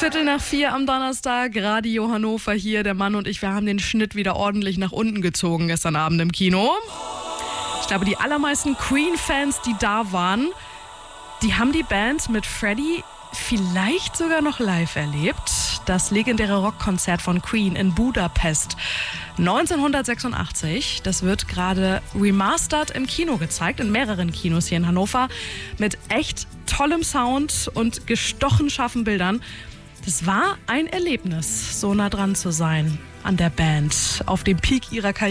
3:15 am Donnerstag, Radio Hannover hier. Der Mann und ich, wir haben den Schnitt wieder ordentlich nach unten gezogen gestern Abend im Kino. Ich glaube, die allermeisten Queen-Fans, die da waren, die haben die Band mit Freddie vielleicht sogar noch live erlebt. Das legendäre Rockkonzert von Queen in Budapest 1986. Das wird gerade remastered im Kino gezeigt, in mehreren Kinos hier in Hannover, mit echt tollem Sound und gestochen scharfen Bildern. Das war ein Erlebnis, so nah dran zu sein an der Band, auf dem Peak ihrer Karriere.